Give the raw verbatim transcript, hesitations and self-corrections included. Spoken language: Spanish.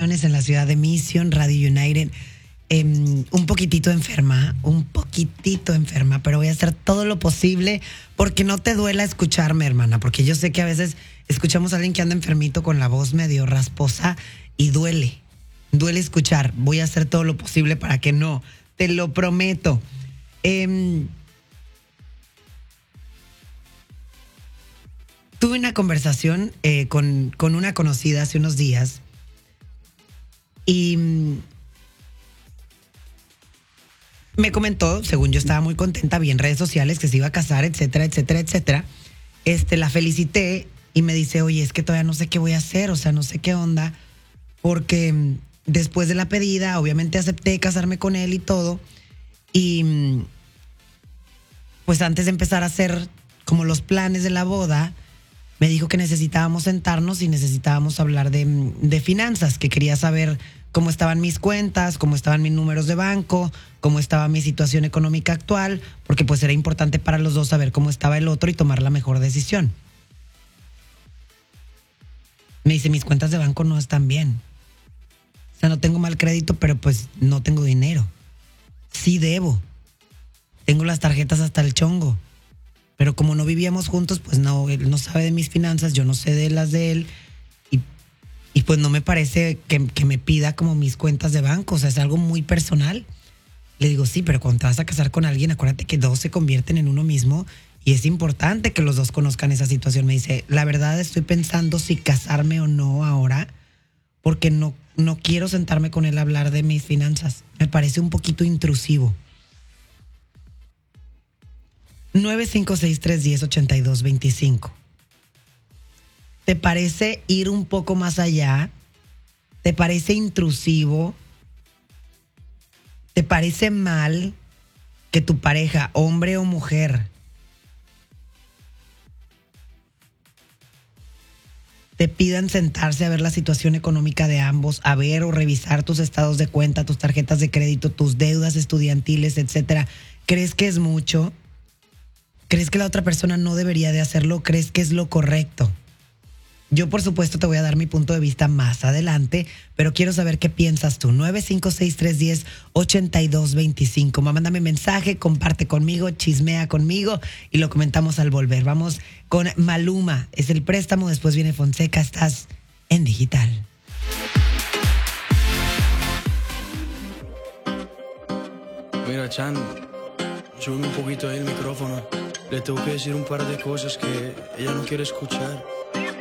condiciones en la ciudad de Mission, Radio United. Eh, un poquitito enferma, un poquitito enferma, pero voy a hacer todo lo posible porque no te duela escucharme, hermana, porque yo sé que a veces escuchamos a alguien que anda enfermito con la voz medio rasposa y duele, duele escuchar. Voy a hacer todo lo posible para que no, te lo prometo. Eh, tuve una conversación eh, con, con una conocida hace unos días y me comentó, según yo estaba muy contenta, vi en redes sociales que se iba a casar, etcétera, etcétera, etcétera. Este, la felicité y me dice, oye, es que todavía no sé qué voy a hacer, o sea, no sé qué onda, porque mm, después de la pedida, obviamente acepté casarme con él y todo, y mm, pues antes de empezar a hacer como los planes de la boda, me dijo que necesitábamos sentarnos y necesitábamos hablar de, de finanzas, que quería saber cómo estaban mis cuentas, cómo estaban mis números de banco, cómo estaba mi situación económica actual, porque pues era importante para los dos saber cómo estaba el otro y tomar la mejor decisión. Me dice, mis cuentas de banco no están bien. O sea, no tengo mal crédito, pero pues no tengo dinero. Sí debo. Tengo las tarjetas hasta el chongo. Pero como no vivíamos juntos, pues no, él no sabe de mis finanzas, yo no sé de las de él. Y, y pues no me parece que, que me pida como mis cuentas de banco. O sea, es algo muy personal. Le digo, sí, pero cuando te vas a casar con alguien, acuérdate que dos se convierten en uno mismo y es importante que los dos conozcan esa situación. Me dice, la verdad estoy pensando si casarme o no ahora, porque no, no quiero sentarme con él a hablar de mis finanzas. Me parece un poquito intrusivo. nueve cinco seis, tres uno cero, ocho dos dos cinco. ¿Te parece ir un poco más allá? ¿Te parece intrusivo? ¿Te parece mal que tu pareja, hombre o mujer, te pidan sentarse a ver la situación económica de ambos, a ver o revisar tus estados de cuenta, tus tarjetas de crédito, tus deudas estudiantiles, etcétera? ¿Crees que es mucho? ¿Crees que la otra persona no debería de hacerlo? ¿Crees que es lo correcto? Yo, por supuesto, te voy a dar mi punto de vista más adelante, pero quiero saber qué piensas tú. nueve cinco seis, tres uno cero, ocho dos dos cinco. Mándame mensaje, comparte conmigo, chismea conmigo y lo comentamos al volver. Vamos con Maluma. Es el préstamo, después viene Fonseca. Estás en Digital. Mira, Chan, sube un poquito ahí el micrófono. Le tengo que decir un par de cosas que ella no quiere escuchar.